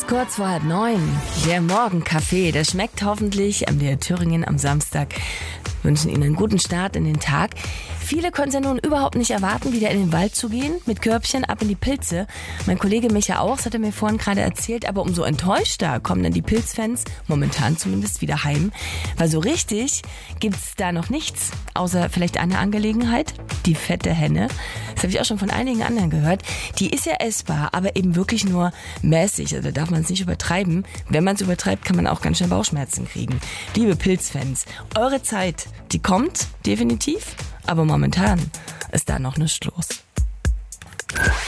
Kurz vor 8:30. Der Morgenkaffee, der schmeckt hoffentlich am MDR Thüringen am Samstag. Wir wünschen Ihnen einen guten Start in den Tag. Viele können es ja nun überhaupt nicht erwarten, wieder in den Wald zu gehen, mit Körbchen ab in die Pilze. Mein Kollege Micha auch, das hat er mir vorhin gerade erzählt, aber umso enttäuschter kommen dann die Pilzfans, momentan zumindest, wieder heim. Weil so richtig gibt's da noch nichts, außer vielleicht eine Angelegenheit, die fette Henne. Das habe ich auch schon von einigen anderen gehört. Die ist ja essbar, aber eben wirklich nur mäßig, also da darf man es nicht übertreiben. Wenn man es übertreibt, kann man auch ganz schnell Bauchschmerzen kriegen. Liebe Pilzfans, eure Zeit, die kommt definitiv, aber momentan ist da noch nichts los.